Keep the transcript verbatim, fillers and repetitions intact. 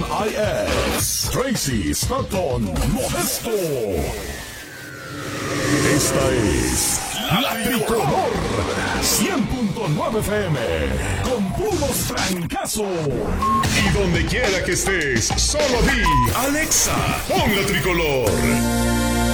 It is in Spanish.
I S, Tracy Stockton Modesto. Esta es La Tricolor cien punto nueve F M con puros fracasos. Y donde quiera que estés, solo di Alexa, pon La Tricolor.